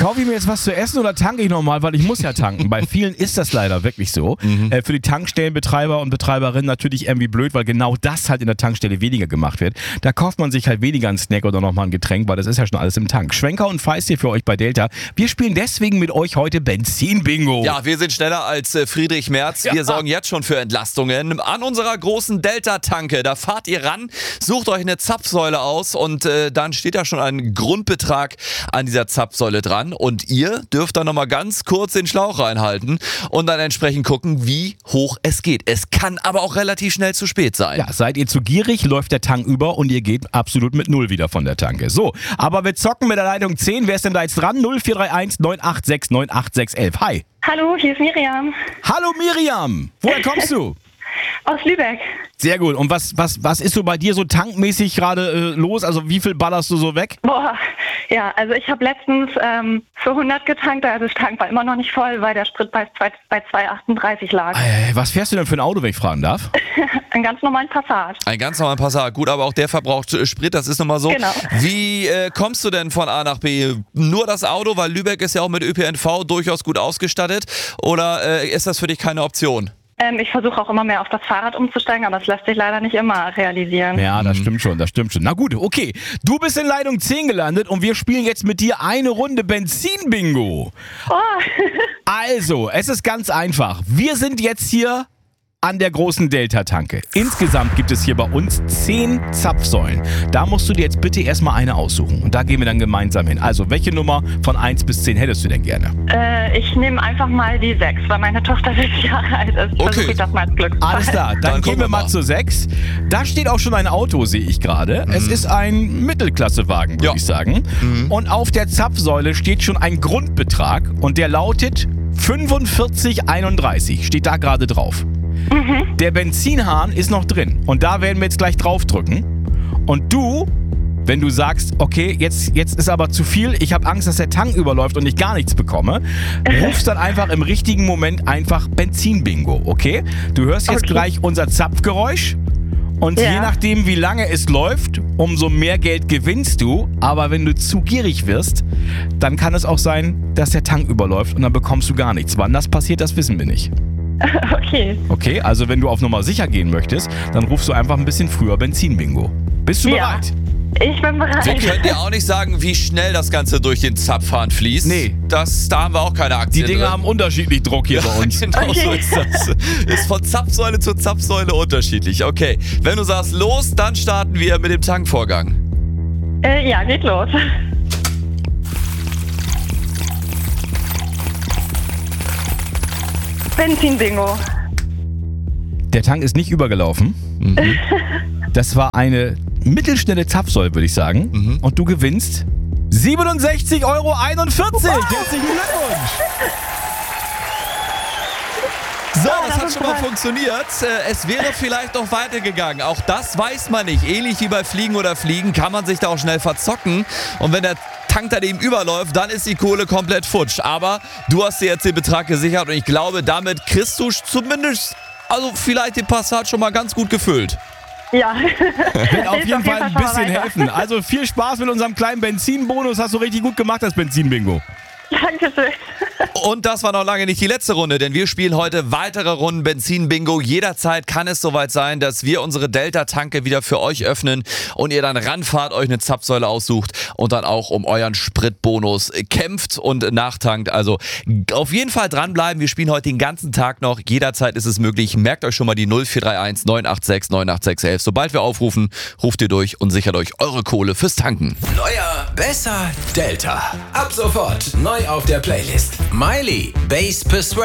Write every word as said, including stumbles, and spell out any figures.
kaufe ich mir jetzt was zu essen oder tanke ich nochmal, weil ich muss ja tanken. Bei vielen ist das leider wirklich so. Mhm. Äh, für die Tankstellenbetreiber und Betreiberinnen natürlich irgendwie blöd, weil genau das halt in der Tankstelle weniger gemacht wird. Da kauft man sich halt weniger einen Snack oder nochmal ein Getränk, weil das ist ja schon alles im Tank. Schwenker und Feist hier für euch bei Delta. Wir spielen deswegen mit euch heute Benzin-Bingo. Ja, wir sind schneller als äh, Friedrich Merz. Wir ja. sorgen jetzt schon für Entlastungen an unserer großen Delta-Tanke. Da fahrt ihr ran, sucht euch eine Zapfsäule aus und äh, dann steht da schon ein Grundbetrag an dieser Zapfsäule dran. Und ihr dürft dann nochmal ganz kurz den Schlauch reinhalten und dann entsprechend gucken, wie hoch es geht. Es kann aber auch relativ schnell zu spät sein. Ja, seid ihr zu gierig, läuft der Tank über und ihr geht absolut mit Null wieder von der Tanke. So, aber wir zocken mit der Leitung zehn. Wer ist denn da jetzt dran? null vier drei eins neun acht sechs neun acht sechs elf. Hi. Hallo, hier ist Miriam. Hallo Miriam. Woher kommst du? Aus Lübeck. Sehr gut. Und was, was, was ist so bei dir so tankmäßig gerade äh, los? Also wie viel ballerst du so weg? Boah, ja, also ich habe letztens ähm, für hundert getankt, also das Tank war immer noch nicht voll, weil der Spritpreis bei, bei zwei achtunddreißig lag. Äh, was fährst du denn für ein Auto, wenn ich fragen darf? Einen ganz normalen Passat. Ein ganz normalen Passat. Gut, aber auch der verbraucht äh, Sprit, das ist nochmal so. Genau. Wie äh, kommst du denn von A nach B? Nur das Auto, weil Lübeck ist ja auch mit Ö P N V durchaus gut ausgestattet. Oder äh, ist das für dich keine Option? Ähm, ich versuche auch immer mehr auf das Fahrrad umzusteigen, aber es lässt sich leider nicht immer realisieren. Ja, das stimmt schon, das stimmt schon. Na gut, okay. Du bist in Leitung zehn gelandet und wir spielen jetzt mit dir eine Runde Benzin-Bingo. Oh. Also, es ist ganz einfach. Wir sind jetzt hier an der großen Delta-Tanke. Insgesamt gibt es hier bei uns zehn Zapfsäulen. Da musst du dir jetzt bitte erstmal eine aussuchen. Und da gehen wir dann gemeinsam hin. Also, welche Nummer von eins bis zehn hättest du denn gerne? Äh, ich nehme einfach mal die sechs, weil meine Tochter sechs Jahre alt ist. Okay. Versuche ich das mal als Glückszahl. Alles klar, dann, dann gehen wir mal, mal zur sechs. Da steht auch schon ein Auto, sehe ich gerade. Mhm. Es ist ein Mittelklassewagen, würde ja. ich sagen. Mhm. Und auf der Zapfsäule steht schon ein Grundbetrag und der lautet fünfundvierzig einunddreißig. Steht da gerade drauf. Mhm. Der Benzinhahn ist noch drin und da werden wir jetzt gleich draufdrücken. Und du, wenn du sagst, okay, jetzt, jetzt ist aber zu viel, ich habe Angst, dass der Tank überläuft und ich gar nichts bekomme, rufst dann einfach im richtigen Moment einfach Benzin-Bingo, okay? Du hörst jetzt okay. gleich unser Zapfgeräusch und ja. je nachdem, wie lange es läuft, umso mehr Geld gewinnst du. Aber wenn du zu gierig wirst, dann kann es auch sein, dass der Tank überläuft und dann bekommst du gar nichts. Wann das passiert, das wissen wir nicht. Okay. Okay, also wenn du auf Nummer sicher gehen möchtest, dann rufst du einfach ein bisschen früher Benzin-Bingo. Bist du ja. bereit? Ich bin bereit. Wir können dir auch nicht sagen, wie schnell das Ganze durch den Zapfhahn fließt. Nee. Das, da haben wir auch keine Aktien. Die Dinger drin. haben unterschiedlich Druck hier ja, bei uns. Genau okay. so ist das. Ist von Zapfsäule zu Zapfsäule unterschiedlich. Okay, wenn du sagst los, dann starten wir mit dem Tankvorgang. Äh, ja, geht los. Benzin-Bingo. Der Tank ist nicht übergelaufen. Mhm. Das war eine mittelschnelle Zapfsäule, würde ich sagen. Mhm. Und du gewinnst siebenundsechzig Euro einundvierzig. Wow. Herzlichen Glückwunsch. So, das hat schon mal funktioniert. Es wäre vielleicht noch weitergegangen. Auch das weiß man nicht. Ähnlich wie bei Fliegen oder Fliegen kann man sich da auch schnell verzocken. Und wenn der Tank daneben überläuft, dann ist die Kohle komplett futsch. Aber du hast dir jetzt den Betrag gesichert und ich glaube, damit kriegst du zumindest, also vielleicht den Passat schon mal ganz gut gefüllt. Ja. Wird auf jeden Fall ein bisschen helfen. Also viel Spaß mit unserem kleinen Benzinbonus. Hast du richtig gut gemacht, das Benzin-Bingo. Dankeschön. Und das war noch lange nicht die letzte Runde, denn wir spielen heute weitere Runden Benzin-Bingo. Jederzeit kann es soweit sein, dass wir unsere Delta-Tanke wieder für euch öffnen und ihr dann ranfahrt, euch eine Zapfsäule aussucht und dann auch um euren Spritbonus kämpft und nachtankt. Also auf jeden Fall dranbleiben. Wir spielen heute den ganzen Tag noch. Jederzeit ist es möglich. Merkt euch schon mal die null vier drei eins neun acht sechs neun acht sechs elf. Sobald wir aufrufen, ruft ihr durch und sichert euch eure Kohle fürs Tanken. Neuer, besser, Delta. Ab sofort neu auf der Playlist. Miley, Bass Persuasion.